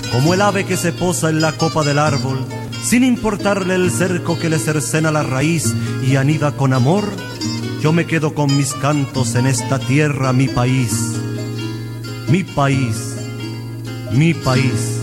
Como el ave que se posa en la copa del árbol, sin importarle el cerco que le cercena la raíz y anida con amor, yo me quedo con mis cantos en esta tierra, mi país, mi país, mi país.